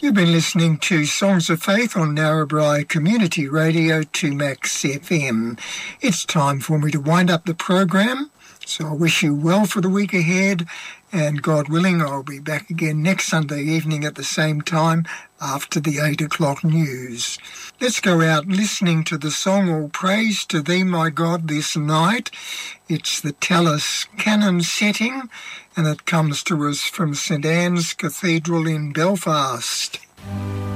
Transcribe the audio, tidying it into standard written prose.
You've been listening to Songs of Faith on Narrabri Community Radio 2Max FM. It's time for me to wind up the program, so I wish you well for the week ahead, and God willing, I'll be back again next Sunday evening at the same time after the 8 o'clock news. Let's go out listening to the song All Praise to Thee, My God, this night. It's the Tallis Canon setting, and it comes to us from St Anne's Cathedral in Belfast.